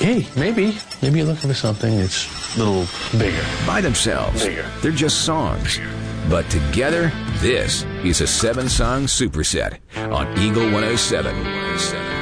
hey, maybe you're looking for something that's a little bigger. By themselves, they're just songs. But together, this is a 7-song superset on Eagle 107.